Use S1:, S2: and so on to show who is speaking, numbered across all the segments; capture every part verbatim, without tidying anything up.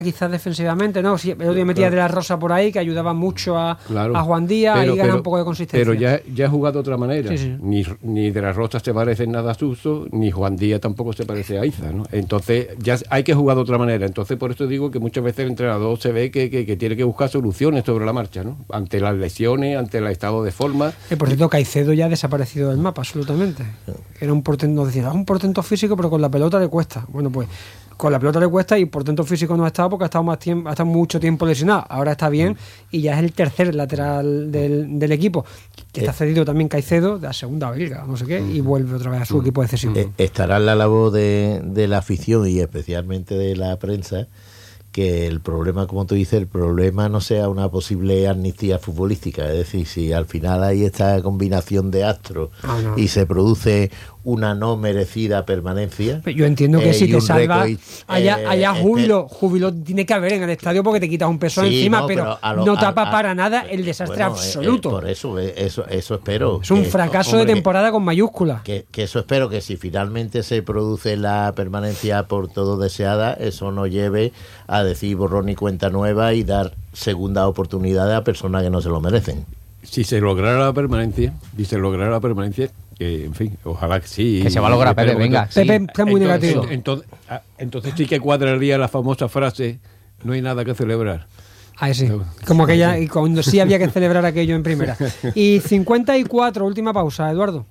S1: quizás defensivamente, ¿no? Si el otro día metía claro. De la Rosa por ahí, que ayudaba mucho a, claro. a Juan Díaz, pero, y gana un poco de consistencia.
S2: Pero ya, ya ha jugado de otra manera. Sí, sí. Ni, ni de la Rosa se parece en nada a Suso, ni Juan Díaz tampoco se parece a Iza, ¿no? Entonces ya hay que jugar de otra manera. Entonces por eso digo que muchas veces el entrenador se ve que, que, que tiene que buscar soluciones sobre la marcha, ¿no? Ante las lesiones, ante el estado de forma.
S1: Y por cierto, Caicedo ya ha desaparecido del mapa, absolutamente. Era un portento, decía, es un portento físico, pero con la pelota le cuesta. Bueno, pues con la pelota le cuesta y portento físico no ha estado porque ha estado más tiempo, ha estado mucho tiempo lesionado. Ahora está bien y ya es el tercer lateral del, del equipo. Que está cedido también Caicedo, de la segunda belga, no sé qué, y vuelve otra vez a su mm. equipo decisivo.
S3: Eh, estará en la labor de, de la afición y especialmente de la prensa, que el problema, como tú dices, el problema no sea una posible amnistía futbolística. Es decir, si al final hay esta combinación de astros oh, no. y se produce una no merecida permanencia.
S1: Yo entiendo que eh, si te salva, récord, haya, eh, haya júbilo, este, júbilo tiene que haber en el estadio porque te quitas un peso sí, encima, no, pero, pero lo, no tapa a, a, para nada el desastre bueno, absoluto.
S3: Eh, eh, por eso, eh, eso, eso espero.
S1: Es un que, fracaso hombre, de temporada con mayúsculas.
S3: Que, que eso espero que si finalmente se produce la permanencia por todo deseada, eso nos lleve a decir borrón y cuenta nueva y dar segunda oportunidad a personas que no se lo merecen.
S2: Si se lograra la permanencia, si se lograra la permanencia, que en fin, ojalá que sí.
S4: Que se va a lograr, Pepe, venga.
S1: Sí. Pepe está muy
S2: entonces,
S1: negativo.
S2: Entonces, entonces sí que cuadraría la famosa frase, no hay nada que celebrar.
S1: Ah, sí. Como aquella, y cuando sí había que celebrar aquello en primera. Y cincuenta y cuatro, última pausa, Eduardo.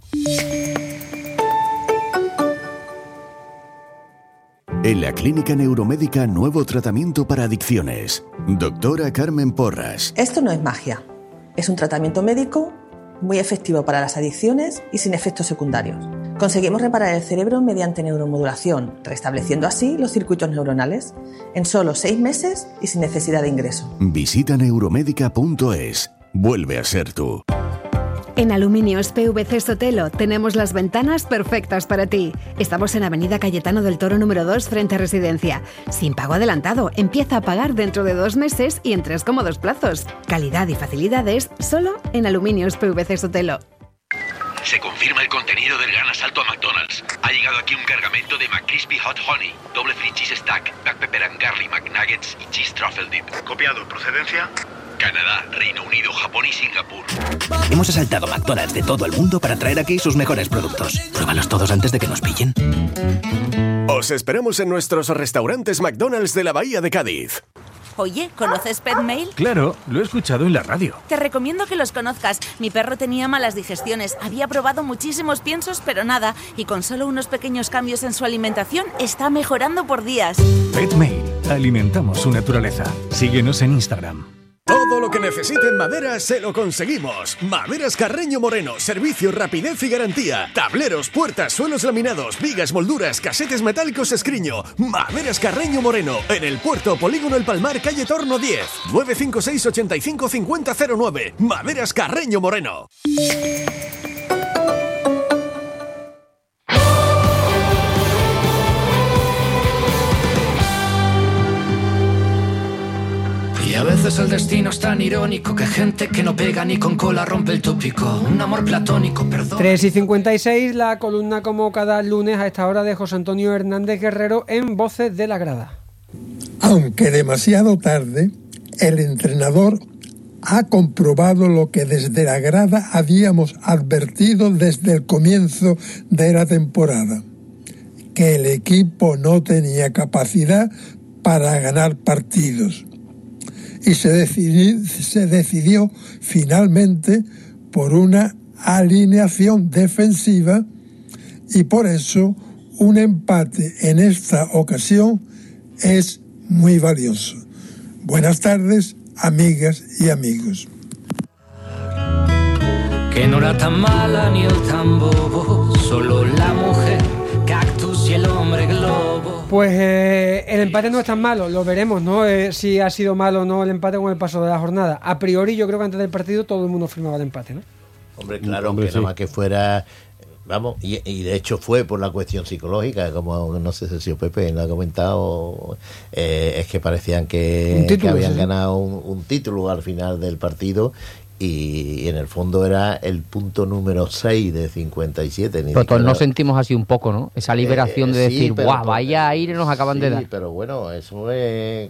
S5: En la Clínica Neuromédica, nuevo tratamiento para adicciones. Doctora Carmen Porras.
S6: Esto no es magia. Es un tratamiento médico muy efectivo para las adicciones y sin efectos secundarios. Conseguimos reparar el cerebro mediante neuromodulación, restableciendo así los circuitos neuronales en solo seis meses y sin necesidad de ingreso.
S5: Visita neuromédica punto es. Vuelve a ser tú.
S7: En Aluminios P V C Sotelo tenemos las ventanas perfectas para ti. Estamos en Avenida Cayetano del Toro número dos frente a Residencia. Sin pago adelantado, empieza a pagar dentro de dos meses y en tres cómodos plazos. Calidad y facilidades solo en Aluminios P V C Sotelo.
S8: Se confirma el contenido del gran asalto a McDonald's. Ha llegado aquí un cargamento de McCrispy Hot Honey, doble free cheese stack, black pepper and garlic McNuggets y cheese truffle dip.
S9: Copiado. ¿Procedencia?
S8: Canadá, Reino Unido, Japón y Singapur.
S10: Hemos asaltado McDonald's de todo el mundo para traer aquí sus mejores productos. Pruébalos todos antes de que nos pillen.
S11: Os esperamos en nuestros restaurantes McDonald's de la Bahía de Cádiz.
S12: Oye, ¿conoces Petmail?
S13: Claro, lo he escuchado en la radio.
S12: Te recomiendo que los conozcas. Mi perro tenía malas digestiones, había probado muchísimos piensos, pero nada. Y con solo unos pequeños cambios en su alimentación, está mejorando por días.
S13: Petmail. Alimentamos su naturaleza. Síguenos en Instagram.
S11: Todo lo que necesite en madera se lo conseguimos. Maderas Carreño Moreno, servicio, rapidez y garantía. Tableros, puertas, suelos laminados, vigas, molduras, casetes metálicos Escriño. Maderas Carreño Moreno, en el Puerto Polígono El Palmar, calle Torno diez. nueve cinco seis, ocho cinco cinco cero cero nueve. Maderas Carreño Moreno.
S14: Y a veces el destino es tan irónico que gente que no pega ni con cola rompe el tópico. Un amor platónico, perdón.
S1: tres y cincuenta y seis, la columna como cada lunes a esta hora de José Antonio Hernández Guerrero en Voces de la Grada.
S15: Aunque demasiado tarde, el entrenador ha comprobado lo que desde la grada habíamos advertido desde el comienzo de la temporada, que el equipo no tenía capacidad para ganar partidos. Y se decidió, se decidió finalmente por una alineación defensiva y por eso un empate en esta ocasión es muy valioso. Buenas tardes, amigas y amigos.
S14: Que no era tan mala ni el tan bobo, solo la mujer, cactus y el hombre globo.
S1: Pues eh, el empate no es tan malo, lo veremos, ¿no? Eh, si ha sido malo o no el empate con el paso de la jornada. A priori yo creo que antes del partido todo el mundo firmaba el empate, ¿no?
S3: Hombre, claro, hombre, que sí. Nada más que fuera... Vamos, y, y de hecho fue por la cuestión psicológica, como no sé si Pepe lo ha comentado, eh, es que parecían que, título, que habían sí. ganado un, un título al final del partido y en el fondo era el punto número seis de cincuenta y siete.
S4: Pero todos nos sentimos así un poco, ¿no? Esa liberación
S3: eh,
S4: de
S3: sí,
S4: decir,
S3: pero,
S4: ¡guau, vaya aire nos acaban
S3: sí,
S4: de dar!
S3: Pero bueno, eso es